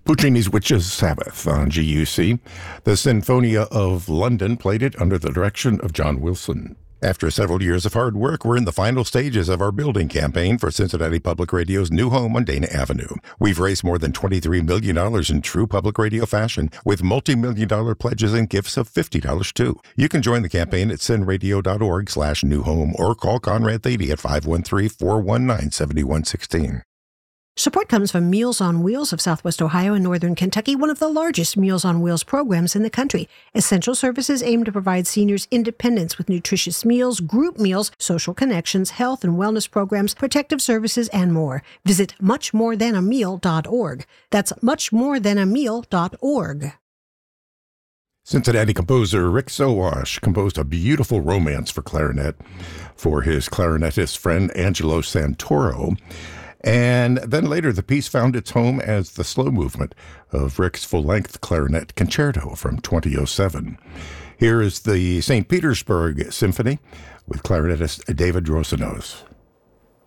Puccini's Witches' Sabbath on GUC. The Sinfonia of London played it under the direction of John Wilson. After several years of hard work, we're in the final stages of our building campaign for Cincinnati Public Radio's new home on Dana Avenue. We've raised more than $23 million in true public radio fashion, with multi-million-dollar pledges and gifts of $50 too. You can join the campaign at cinradio.org/new home or call Conrad Thady at 513-419-7116. Support comes from Meals on Wheels of Southwest Ohio and Northern Kentucky, one of the largest Meals on Wheels programs in the country. Essential services aim to provide seniors independence with nutritious meals, group meals, social connections, health and wellness programs, protective services, and more. Visit muchmorethanAmeal.org. That's muchmorethanAmeal.org. Cincinnati composer Rick Sowash composed a beautiful romance for clarinet for his clarinetist friend Angelo Santoro. And then later, the piece found its home as the slow movement of Rick's full-length clarinet concerto from 2007. Here is the St. Petersburg Symphony with clarinetist David Rosanos.